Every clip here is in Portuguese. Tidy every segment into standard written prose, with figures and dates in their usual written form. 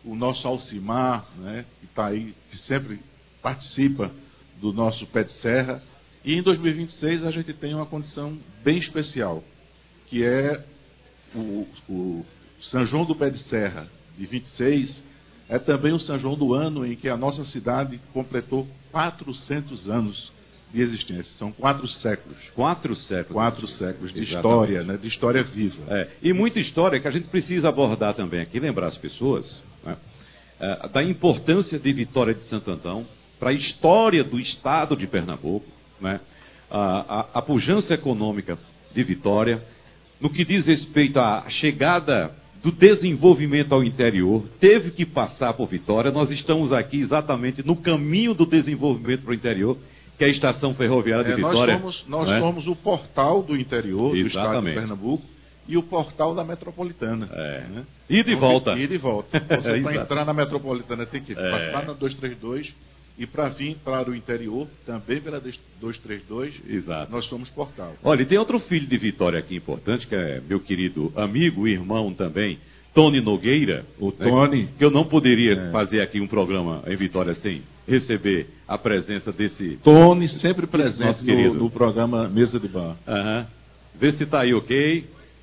o nosso Alcimar, né, que está aí, que sempre participa do nosso Pé de Serra. E em 2026 a gente tem uma condição bem especial, que é o São João do Pé de Serra de 26, é também o São João do ano em que a nossa cidade completou 400 anos de existência. São 4 séculos. 4 séculos. 4 séculos de Exatamente. história, né, de história viva. E muita história que a gente precisa abordar também aqui, lembrar as pessoas, né, da importância de Vitória de Santo Antão para a história do estado de Pernambuco, né, a pujança econômica de Vitória, no que diz respeito à chegada do desenvolvimento ao interior, teve que passar por Vitória. Nós estamos aqui exatamente no caminho do desenvolvimento para o interior, que é a estação ferroviária de Vitória. Nós somos o portal do interior do estado de Exatamente. Pernambuco e o portal da metropolitana. Né? E de volta. E de volta. Você, para entrar na metropolitana, tem que passar na 232 e para vir para o interior, também pela 232, Exato. nós somos portal. Olha, e tem outro filho de Vitória aqui importante, que é meu querido amigo e irmão também, Tony Nogueira. O Tony. Né, que eu não poderia fazer aqui um programa em Vitória sem receber a presença desse... Tony sempre presente querido. no programa Mesa de Bar. Vê se está aí ok.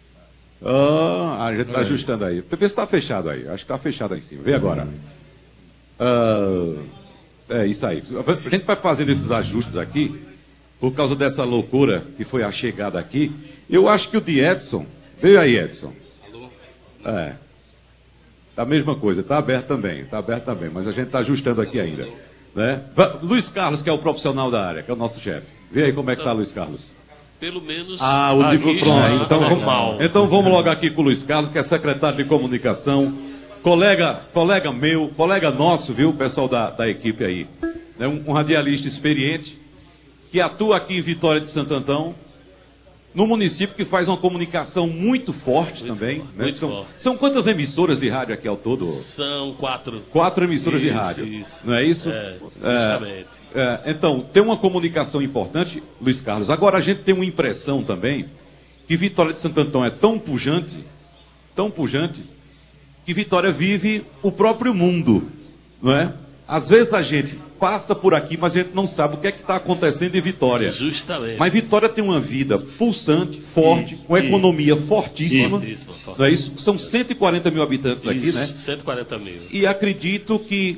A gente está ajustando aí. Vê se está fechado aí. Acho que está fechado aí em cima. Vê agora. É isso aí. A gente vai fazendo esses ajustes aqui, por causa dessa loucura que foi a chegada aqui. Eu acho que o de Edson... Veio aí, Edson. Alô? A mesma coisa. Está aberto também. Mas a gente está ajustando aqui ainda. Né? Luiz Carlos, que é o profissional da área, que é o nosso chefe. Vê aí como é que está Luiz Carlos. Pelo menos o aqui pronto. está normal. Então vamos logo aqui com o Luiz Carlos, que é secretário de comunicação, colega meu, colega nosso, viu, pessoal da equipe aí. É um radialista experiente, que atua aqui em Vitória de Santo Antão, no município que faz uma comunicação muito forte também. Né? São quantas emissoras de rádio aqui ao todo? São 4. 4 emissoras de rádio. Isso. Não é isso? Justamente. Então, tem uma comunicação importante, Luiz Carlos. Agora, a gente tem uma impressão também que Vitória de Santo Antão é tão pujante, que Vitória vive o próprio mundo, não é? Às vezes a gente passa por aqui, mas a gente não sabe o que é que está acontecendo em Vitória. Justamente. Mas Vitória tem uma vida pulsante, forte, com economia fortíssima. Não é isso? São 140 mil habitantes aqui, né? 140 mil. E acredito que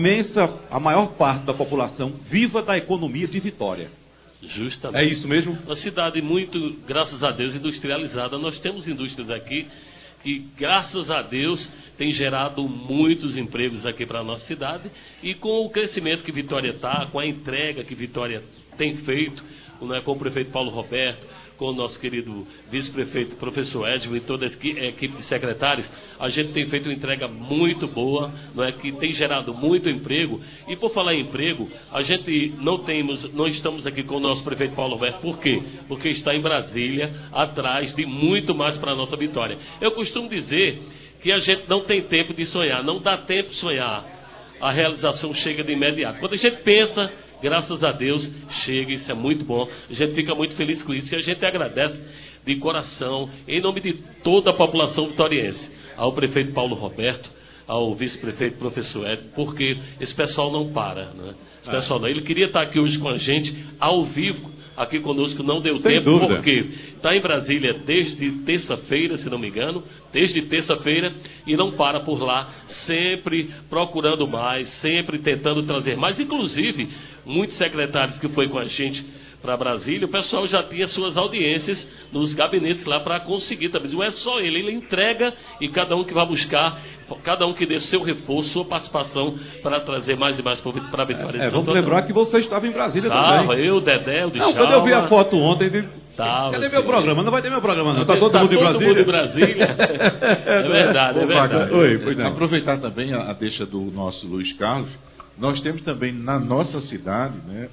a maior parte da população viva da economia de Vitória. Justamente. É isso mesmo? Uma cidade muito, graças a Deus, industrializada. Nós temos indústrias aqui que, graças a Deus, tem gerado muitos empregos aqui para a nossa cidade. E com o crescimento que Vitória está, com a entrega que Vitória tem feito, né, com o prefeito Paulo Roberto, com o nosso querido vice-prefeito professor Edmo e toda a equipe de secretários, a gente tem feito uma entrega muito boa, não é, que tem gerado muito emprego. E por falar em emprego, a gente não estamos aqui com o nosso prefeito Paulo Roberto. Por quê? Porque está em Brasília, atrás de muito mais para a nossa Vitória. Eu costumo dizer que a gente não tem tempo de sonhar, não dá tempo de sonhar. A realização chega de imediato. Quando a gente pensa, graças a Deus, chega, isso é muito bom. A gente fica muito feliz com isso e a gente agradece de coração, em nome de toda a população vitoriense, ao prefeito Paulo Roberto, ao vice-prefeito professor Ed, porque esse pessoal não para, né? Esse pessoal não. Ele queria estar aqui hoje com a gente, ao vivo, aqui conosco, não deu tempo, porque está em Brasília desde terça-feira, se não me engano, desde terça-feira, e não para por lá, sempre procurando mais, sempre tentando trazer mais. Inclusive, muitos secretários que foi com a gente para Brasília, o pessoal já tinha suas audiências nos gabinetes lá para conseguir também. Não é só ele entrega e cada um que vai buscar, cada um que dê seu reforço, sua participação para trazer mais e mais para a Vitória de Santo Antão. Vamos lembrar que você estava em Brasília também. Eu, Dedé, o de Quando eu vi a foto ontem, cadê meu programa? Não vai ter meu programa, não. Está todo mundo em Brasília? Todo mundo em Brasília. É verdade, é verdade. Aproveitar também a deixa do nosso Luiz Carlos. Nós temos também na nossa cidade, né,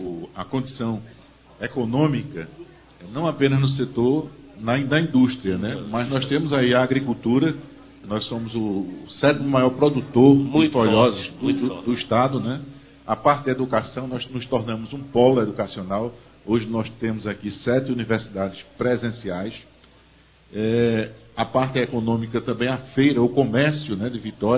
a condição econômica, não apenas no setor da indústria, né, mas nós temos aí a agricultura. Nós somos o 7º maior produtor de folhosas do estado, né? A parte da educação, nós nos tornamos um polo educacional. Hoje nós temos aqui 7 universidades presenciais. A parte econômica também, a feira, o comércio, né, de Vitória.